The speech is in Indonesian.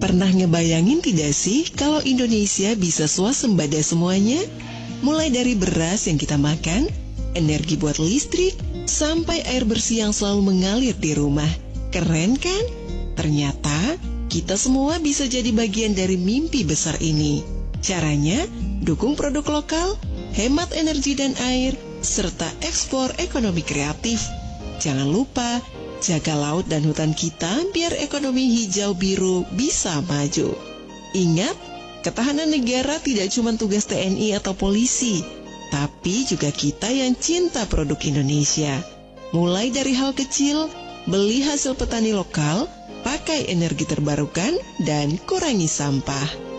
Pernah ngebayangin tidak sih kalau Indonesia bisa swasembada semuanya? Mulai dari beras yang kita makan, energi buat listrik, sampai air bersih yang selalu mengalir di rumah. Keren kan? Ternyata kita semua bisa jadi bagian dari mimpi besar ini. Caranya, dukung produk lokal, hemat energi dan air, serta ekspor ekonomi kreatif. Jangan lupa, jaga laut dan hutan kita biar ekonomi hijau biru bisa maju. Ingat, ketahanan negara tidak cuma tugas TNI atau polisi, tapi juga kita yang cinta produk Indonesia. Mulai dari hal kecil, beli hasil petani lokal, pakai energi terbarukan, dan kurangi sampah.